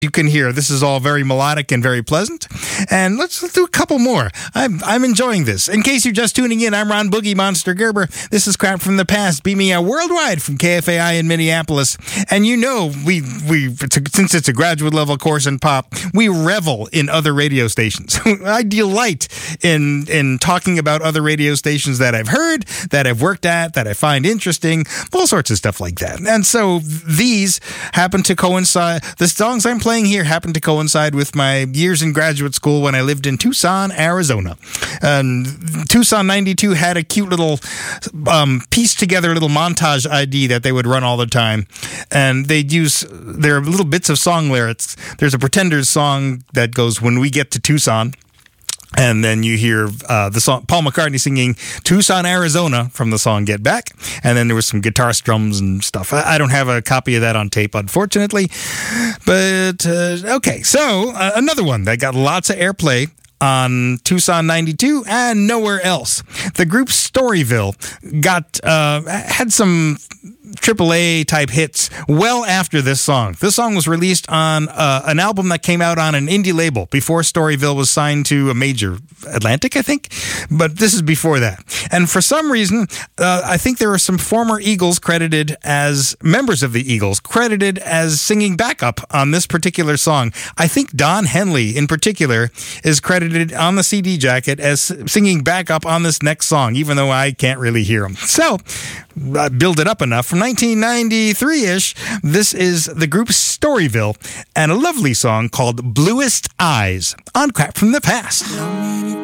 You can hear this is all very melodic and very pleasant. And let's do a couple more. I'm enjoying this. In case you're just tuning in, I'm Ron Boogie Monster Gerber. This is Crap from the Past, beaming out worldwide from KFAI in Minneapolis. And you know, we since it's a graduate level course in pop, we revel in other radio stations. I delight in talking about other radio stations that I've heard, that I've worked at, that I find interesting, all sorts of stuff like that. And so these happen to coincide. The songs I'm playing here happen to coincide with my years in graduate school when I lived in Tucson, Arizona. Tucson 92 had a cute little pieced together little montage ID that they would run all the time. And they'd use their little bits of song lyrics. There's a Pretenders song that goes, "When we get to Tucson." And then you hear the song Paul McCartney singing Tucson, Arizona from the song Get Back. And then there was some guitar strums and stuff. I don't have a copy of that on tape, unfortunately. But, okay. So another one that got lots of airplay on Tucson 92 and nowhere else. The group Storyville had some AAA type hits well after this song. This song was released on an album that came out on an indie label before Storyville was signed to a major, Atlantic, I think. But this is before that. And for some reason, I think there are some former Eagles credited as members of the Eagles, credited as singing backup on this particular song. I think Don Henley, in particular, is credited on the CD jacket as singing backup on this next song, even though I can't really hear him. So, build it up enough. From 1993-ish, this is the group Storyville and a lovely song called Bluest Eyes on Crap from the Past.